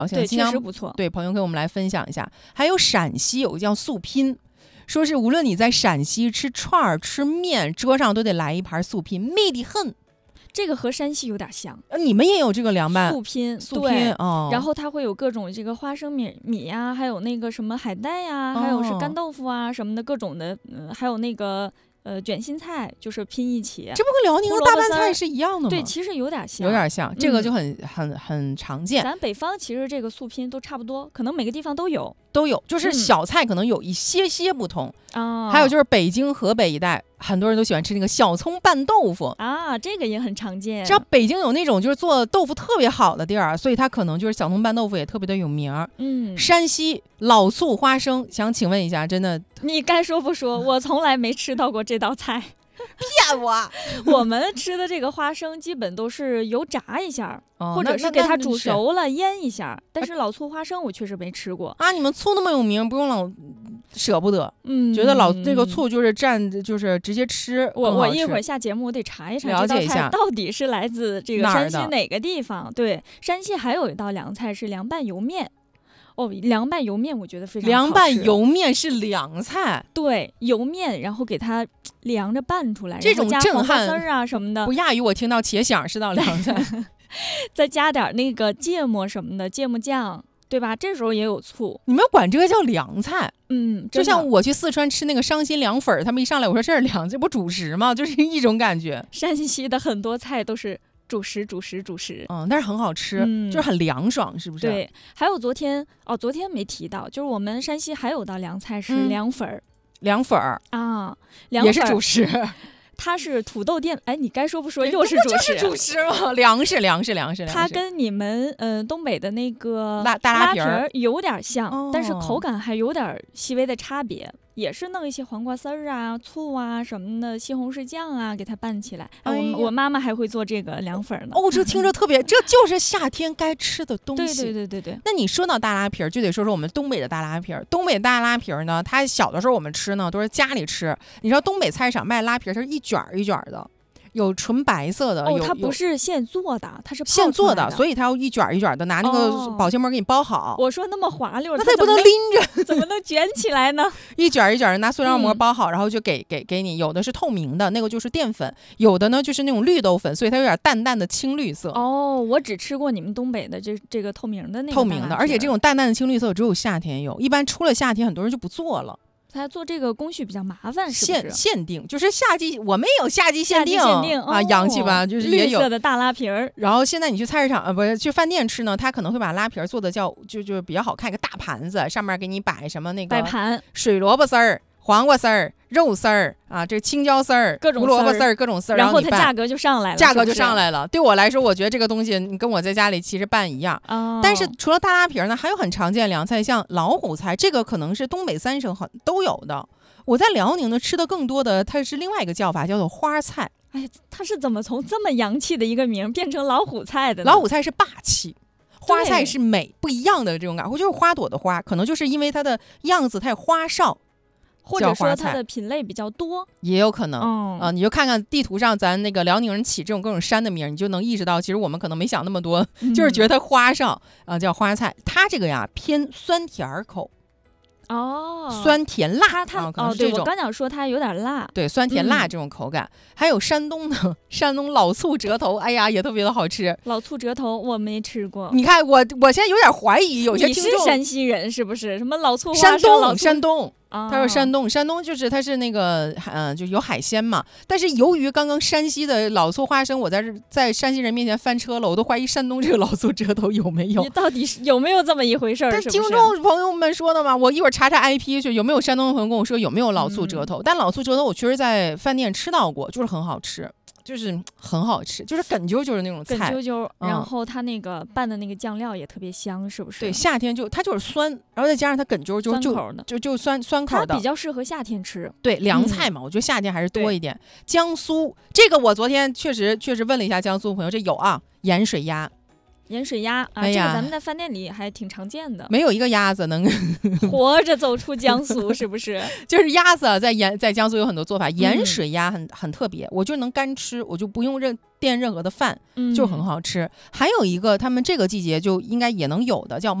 对，确实不错。 对，朋友给我们来分享一下。还有陕西有个叫素拼，说是无论你在陕西吃串儿吃面，桌上都得来一盘素拼，美得很。 这个和山西有点像， 你们也有这个凉拌素拼， 对、哦， 然后它会有各种这个花生米呀，还有那个什么海带呀，还有是干豆腐啊什么的各种的，还有那个卷心菜，就是拼一起。 这不跟辽宁的大拌菜是一样的吗？ 对，其实有点像， 有点像，这个就很常见。 咱北方其实这个素拼都差不多，可能每个地方都有， 就是小菜可能有一些不同啊。 还有就是北京、河北一带，很多人都喜欢吃那个小葱拌豆腐啊，这个也很常见。 知道北京有那种就是做豆腐特别好的地儿，所以它可能就是小葱拌豆腐也特别的有名。山西老醋花生，想请问一下，真的你该说不说？我从来没吃到过这道菜。 骗我！ 我们吃的这个花生基本都是油炸一下，或者是给它煮熟了腌一下。但是老醋花生我确实没吃过啊。你们醋那么有名，不用老舍不得，觉得那个醋就是就是直接吃。 我一会儿下节目我得查一查了解一下到底是来自这个山西哪个地方。对，山西还有一道凉菜是凉拌油面。凉拌油面我觉得非常好吃。 凉拌油面是凉菜， 对，油面然后给它凉着拌出来， 这种震撼丝儿啊什么的， 不亚于我听到茄想是道凉菜。 再加点那个芥末什么的，芥末酱，对吧？这时候也有醋。 你们管这个叫凉菜？就像我去四川吃那个伤心凉粉，他们一上来我说这是凉，这不主食吗？就是一种感觉。 山西的很多菜都是主食， 但是很好吃，就是很凉爽，是不是？ 对，还有昨天没提到，就是我们山西还有道凉菜是凉粉儿， 凉粉儿啊， 也是主食， 它是土豆淀，哎，你该说不说又是主食？ 就是主食吗？粮食。 它跟你们东北的那个大拉皮儿有点像，但是口感还有点细微的差别。也是弄一些黄瓜丝儿啊、醋啊什么的，西红柿酱啊，给它拌起来。我妈妈还会做这个凉粉呢。 这听着特别，这就是夏天该吃的东西。 对。 那你说到大拉皮儿，就得说说我们东北的大拉皮儿。东北大拉皮儿呢，它小的时候我们吃呢都是家里吃。你知道东北菜市场卖拉皮儿，它是一卷一卷的。有纯白色的， 它不是现做的，它是现做的， 所以它要一卷一卷的拿那个保鲜膜给你包好。 我说那么滑溜， 那它也不能拎着， 怎么能卷起来呢？ 一卷一卷的拿塑料膜包好，然后就给你。有的是透明的，那个就是淀粉；有的呢就是那种绿豆粉，所以它有点淡淡的青绿色。 我只吃过你们东北的这个透明的那个。 透明的，而且这种淡淡的青绿色只有夏天有，一般出了夏天很多人就不做了。 它做这个工序比较麻烦，是不是？ 限定就是夏季，我们也有夏季限定啊， 洋气吧？就是也有绿色的大拉皮儿。 然后现在你去菜市场不是去饭店吃呢，他可能会把拉皮儿做的就比较好看，一个大盘子上面给你摆什么那个摆盘， 水萝卜丝儿、黄瓜丝儿、肉丝儿啊，这青椒丝儿、 各种胡萝卜丝儿、各种丝儿， 然后它价格就上来了， 价格就上来了。对我来说，我觉得这个东西你跟我在家里其实拌一样。但是除了大拉皮儿呢，还有很常见的凉菜，像老虎菜，这个可能是东北3省都有的。我在辽宁呢吃的更多的，它是另外一个叫法，叫做花菜。 哎，它是怎么从这么洋气的一个名变成老虎菜的呢？ 老虎菜是霸气，花菜是美，不一样的这种感觉，就是花朵的花，可能就是因为它的样子太花哨， 或者说它的品类比较多， 也有可能。你就看看地图上咱那个辽宁人起这种各种山的名，你就能意识到，其实我们可能没想那么多，就是觉得它花哨叫花菜。它这个呀偏酸甜口。酸甜辣， 对，我刚想说它有点辣， 对，酸甜辣这种口感。还有山东老醋折头，哎呀，也特别的好吃。 老醋折头我没吃过， 你看我现在有点怀疑，有些听众你是山西人是不是？什么老醋花生？山东。他说山东就是它是那个就有海鲜嘛，但是由于刚刚山西的老醋花生，我在山西人面前翻车了，我都怀疑山东这个老醋折头有没有？ 你到底是有没有这么一回事？ 但听众朋友们说的嘛，我一会儿查 IP 去有没有山东的朋友跟我说有没有老醋折头，但老醋折头我确实在饭店吃到过，就是很好吃。就是很好吃，就是梗啾啾的那种菜， 梗啾啾，然后它那个拌的那个酱料也特别香，是不是？ 对，夏天它就是酸，然后再加上它梗啾啾，就酸口的， 它比较适合夏天吃。 对，凉菜嘛，我觉得夏天还是多一点。江苏这个我昨天确实问了一下江苏朋友，这有啊，盐水鸭。 盐水鸭啊，这个咱们在饭店里还挺常见的。 没有一个鸭子能活着走出江苏，是不是？ 就是鸭子在江苏有很多做法，盐水鸭很特别，我就能干吃，我就不用垫任何的饭，就很好吃。还有一个他们这个季节就应该也能有的叫